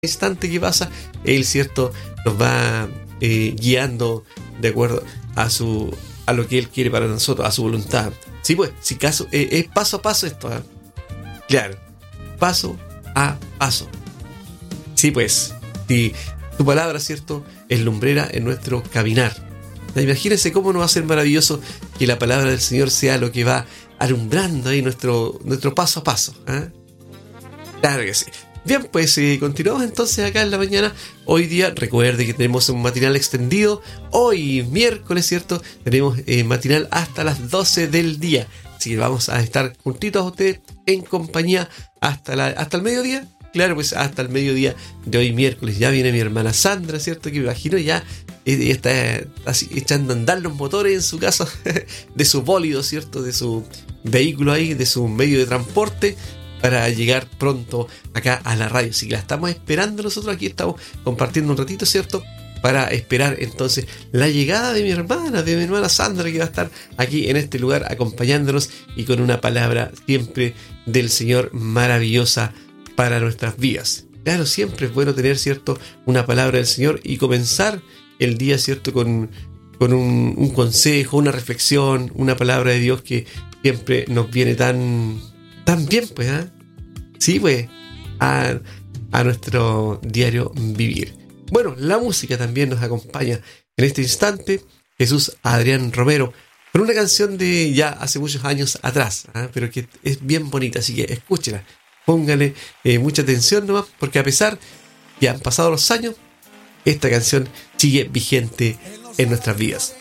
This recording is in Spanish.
instante que pasa, Él, ¿cierto?, nos va guiando de acuerdo a lo que Él quiere para nosotros, a su voluntad. Sí, pues, si caso, es paso a paso esto, ¿eh? Claro, paso a paso. Sí, pues, si tu palabra, ¿cierto?, es lumbrera en nuestro caminar. Imagínense cómo nos va a ser maravilloso que la palabra del Señor sea lo que va alumbrando ahí nuestro paso a paso, ¿eh? Claro que sí. Bien, pues continuamos entonces acá en la mañana. Hoy día, recuerde que tenemos un matinal extendido. Hoy, miércoles, ¿cierto? Tenemos matinal hasta las 12 del día. Así que vamos a estar juntitos a ustedes en compañía hasta el mediodía. Claro, pues hasta el mediodía de hoy miércoles. Ya viene mi hermana Sandra, ¿cierto? Que me imagino ya está así, echando a andar los motores en su casa, de su bólido, ¿cierto? De su vehículo ahí, de su medio de transporte, para llegar pronto acá a la radio. Así que la estamos esperando nosotros. Aquí estamos compartiendo un ratito, ¿cierto?, para esperar entonces la llegada de mi hermana Sandra, que va a estar aquí en este lugar acompañándonos y con una palabra siempre del Señor maravillosa para nuestras vidas. Claro, siempre es bueno tener, ¿cierto?, una palabra del Señor y comenzar el día, ¿cierto?, con un consejo, una reflexión, una palabra de Dios que siempre nos viene tan bien, pues, ¿eh? Sí, pues, a nuestro diario vivir. Bueno, la música también nos acompaña en este instante. Jesús Adrián Romero, con una canción de ya hace muchos años atrás, ¿eh?, pero que es bien bonita, así que escúchela. Póngale mucha atención nomás, porque a pesar que han pasado los años, esta canción sigue vigente en nuestras vidas.